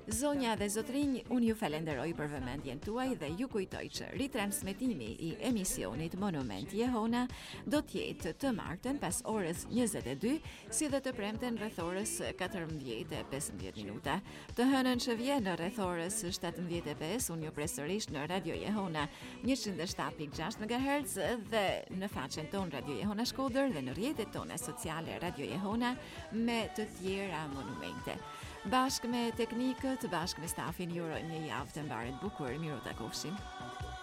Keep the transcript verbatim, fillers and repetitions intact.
Zonja dhe zotrinj, unë ju falenderoj për vëmendjen tuaj dhe ju kujtoj që ritransmetimi i emisionit Monument Jehona do t'jetë të martën pas orës njëzet e dy, si dhe të premten rreth orës katërmbëdhjetë e pesëmbëdhjetë minuta. Të hënën që vjen në rreth orës shtatëmbëdhjetë e pesë, unë ju pres sërish në Radio Jehona njëqind e shtatë pikë gjashtë megahertz dhe në faqen ton Radio Jehona Shkodër dhe në rrjetet tona sociale Radio Jehona me të tjera monumente. Bashkë me teknikët, bashkë me stafin, ju urojmë një javë të mbarë të bukur, miru takofshim.